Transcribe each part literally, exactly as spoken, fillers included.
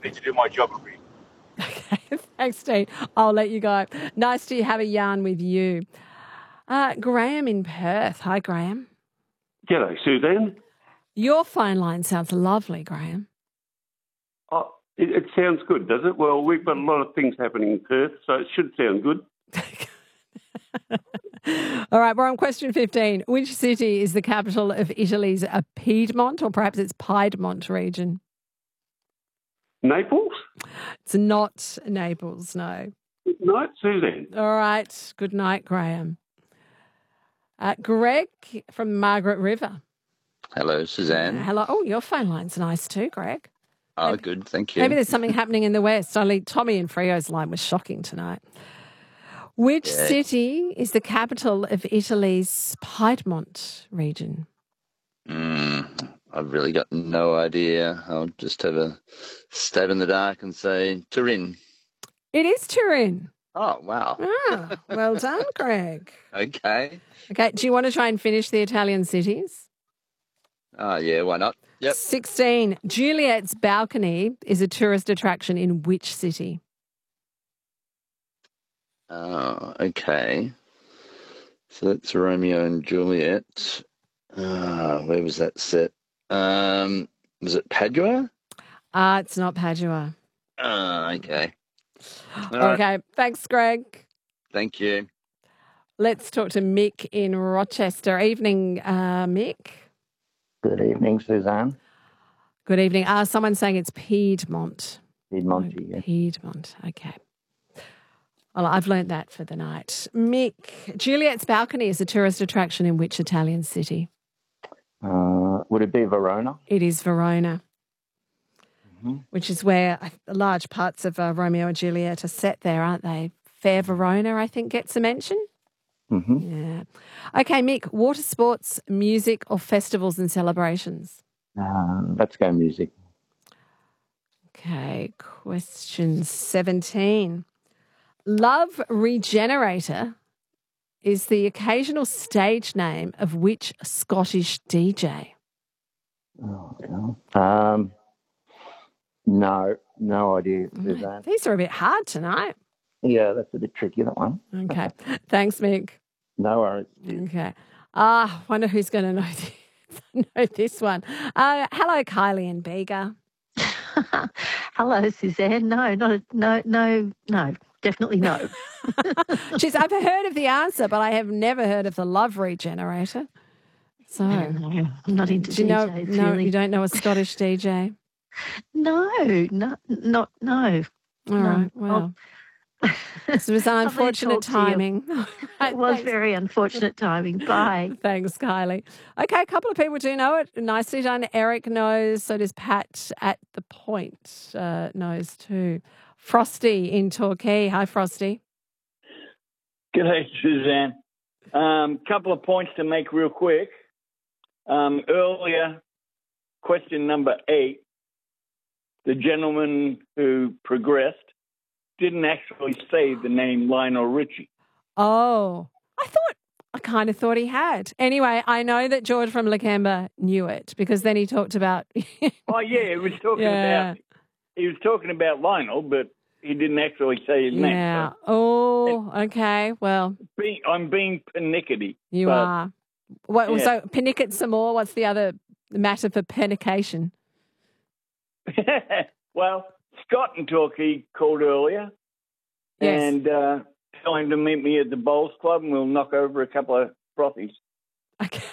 need to do my geography. Okay, thanks, Dean. I'll let you go. Nice to have a yarn with you. Uh, Graham in Perth. Hi, Graham. G'day, Suzanne. Your phone line sounds lovely, Graham. Oh, it, it sounds good, does it? Well, we've got a lot of things happening in Perth, so it should sound good. All right, we're on question fifteen. Which city is the capital of Italy's uh, Piedmont, or perhaps it's Piedmont region? Naples? It's not Naples, no. Good night, Suzanne. All right, good night, Graham. Uh, Greg from Margaret River. Hello, Suzanne. Uh, hello. Oh, your phone line's nice too, Greg. Oh, maybe, good. Thank you. Maybe there's something happening in the West. Only Tommy and Frio's line was shocking tonight. Which Yeah. city is the capital of Italy's Piedmont region? Mm, I've really got no idea. I'll just have a stab in the dark and say Turin. It is Turin. Oh, wow. Ah, well done, Greg. Okay. Okay, do you want to try and finish the Italian cities? Oh, yeah, why not? Yep. sixteen. Juliet's Balcony is a tourist attraction in which city? Oh, okay. So that's Romeo and Juliet. Uh, where was that set? Um, was it Padua? Ah, it's not Padua. Oh, okay. All right. Okay, thanks, Greg. Thank you. Let's talk to Mick in Rochester. Evening, uh, Mick. Good evening, Suzanne. Good evening. Uh, someone's saying it's Piedmont. Piedmont, Oh, yeah. Piedmont, okay. Well, I've learnt that for the night. Mick, Juliet's Balcony is a tourist attraction in which Italian city? Uh, would it be Verona? It is Verona, Mm-hmm. which is where uh, large parts of uh, Romeo and Juliet are set there, aren't they? Fair Verona, I think, gets a mention. Mm-hmm. Yeah. Okay, Mick, water sports, music or festivals and celebrations? Uh, let's go music. Okay, question seventeen. Love Regenerator is the occasional stage name of which Scottish D J? Oh, God. Um, no, no idea, Suzanne. These are a bit hard tonight. Yeah, that's a bit tricky, that one. Okay. Thanks, Mick. No worries. Okay. Ah, uh, wonder who's going to know this, know this one. Uh, hello, Kylie and Bega. Hello, Suzanne. No, not a, no, no, no. Definitely no. She's, I've heard of the answer, but I have never heard of the Love Regenerator. So, no, I'm not into do you know? D Js, No, really. you don't know a Scottish D J. No, no, not no. All no. right. Well, this was unfortunate talk to you. timing. It was very unfortunate timing. Bye. Thanks, Kylie. Okay, a couple of people do know it. Nicely done. Eric knows. So does Pat at the point uh, knows too. Frosty in Torquay. Hi, Frosty. G'day, Suzanne. Um, couple of points to make real quick. Um, earlier, question number eight, the gentleman who progressed didn't actually say the name Lionel Richie. Oh, I thought, I kind of thought he had. Anyway, I know that George from Lakemba knew it because then he talked about. Oh, yeah, he was talking Yeah. about he was talking about Lionel, but he didn't actually say his name. Yeah. So Oh, okay. Well, being, I'm being pernickety. you but- are. What, Yeah. So, panic some more. What's the other matter for panication? Well, Scott and Torquay called earlier Yes. and uh, tell him to meet me at the Bowls Club and we'll knock over a couple of frothies. Okay.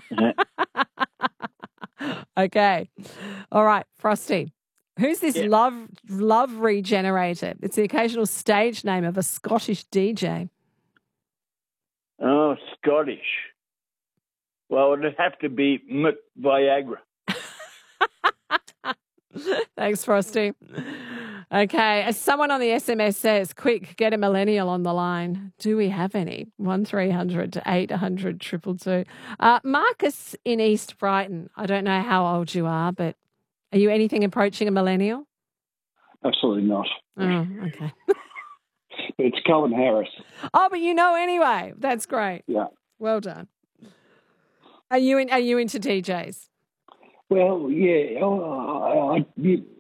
Okay. All right, Frosty. Who's this Yeah. love love regenerator? It's the occasional stage name of a Scottish D J. Oh, Scottish. Well, it'd have to be Mick Viagra. Thanks, Frosty. Okay, as someone on the S M S says, quick, get a millennial on the line. Do we have any? one three hundred eight hundred two two two. Uh, Marcus in East Brighton. I don't know how old you are, but are you anything approaching a millennial? Absolutely not. Oh, okay. It's Colin Harris. Oh, but you know anyway. That's great. Yeah. Well done. Are you in, are you into D Js? Well, yeah. I, I,